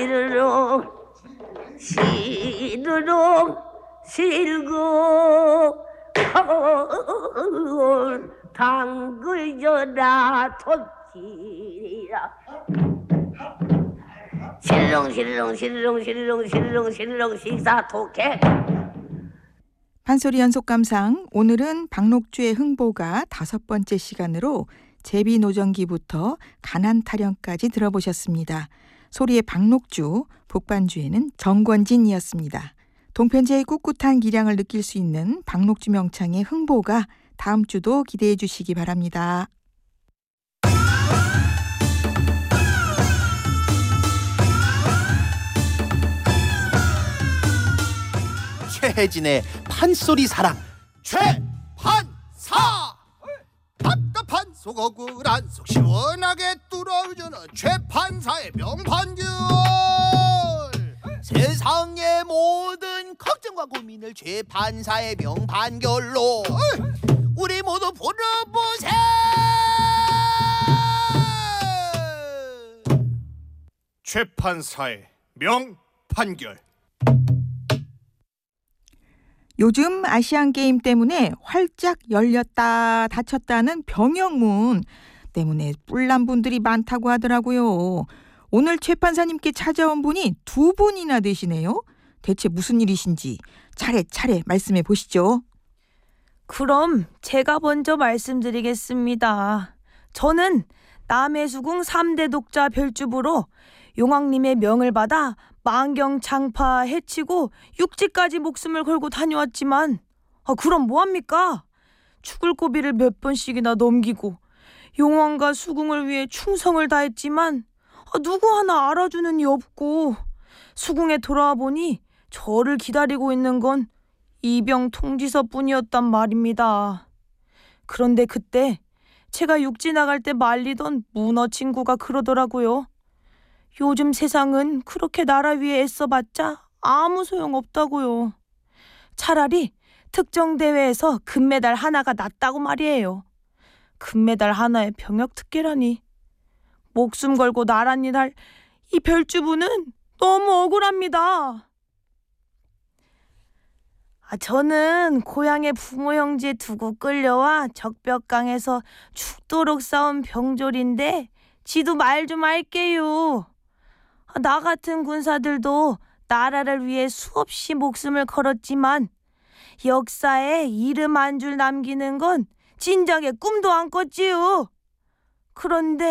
시르륵 시르륵 실고 당글져라 톱질이라 실렁 식사토케. 판소리 연속 감상, 오늘은 박록주의 흥보가 5번째 시간으로 제비노정기부터 가난타령까지 들어보셨습니다. 소리의 박록주, 북반주에는 정권진이었습니다. 동편제의 꿋꿋한 기량을 느낄 수 있는 박록주 명창의 흥보가 다음 주도 기대해 주시기 바랍니다. 최혜진의 판소리 사랑. 최판사, 답답한 속 억울한 속 시원하게 뚫어주는 최판사의 명판결. 세상의 모든 걱정과 고민을 최판사의 명판결로 우리 모두 부르보세. 최판사의 명판결. 요즘 아시안게임 때문에 활짝 열렸다 닫혔다는 병영문 때문에 뿔난 분들이 많다고 하더라고요. 오늘 최 판사님께 찾아온 분이 2분이나 되시네요. 대체 무슨 일이신지 차례차례 말씀해 보시죠. 그럼 제가 먼저 말씀드리겠습니다. 저는 남해수궁 3대 독자 별주부로 용왕님의 명을 받아 만경장파 해치고 육지까지 목숨을 걸고 다녀왔지만 그럼 뭐합니까? 죽을 고비를 몇 번씩이나 넘기고 용왕과 수궁을 위해 충성을 다했지만 누구 하나 알아주는 이 없고 수궁에 돌아와 보니 저를 기다리고 있는 건 이병 통지서뿐이었단 말입니다. 그런데 그때 제가 육지 나갈 때 말리던 문어 친구가 그러더라고요. 요즘 세상은 그렇게 나라 위해 애써봤자 아무 소용없다고요. 차라리 특정 대회에서 금메달 하나가 낫다고 말이에요. 금메달 하나에 병역 특혜라니. 목숨 걸고 나란히 날 이 별주부는 너무 억울합니다. 저는 고향의 부모 형제 두고 끌려와 적벽강에서 죽도록 싸운 병졸인데 지도 말 좀 할게요. 나 같은 군사들도 나라를 위해 수없이 목숨을 걸었지만 역사에 이름 한 줄 남기는 건 진작에 꿈도 안 꿨지요. 그런데